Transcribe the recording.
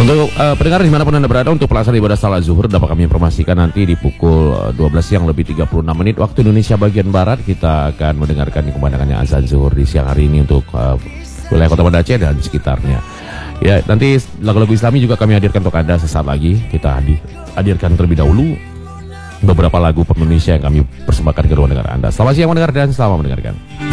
Untuk pendengar dimanapun Anda berada, untuk pelaksanaan ibadah salat zuhur dapat kami informasikan nanti di pukul 12 siang lebih 36 menit waktu Indonesia bagian Barat. Kita akan mendengarkan kumandangnya azan zuhur di siang hari ini untuk wilayah Kota Banda Aceh dan sekitarnya. Ya, nanti lagu-lagu Islami juga kami hadirkan untuk Anda sesaat lagi. Kita hadirkan terlebih dahulu beberapa lagu pop Indonesia yang kami persembahkan ke ruang dengar Anda. Selamat siang mendengar dan selamat mendengarkan.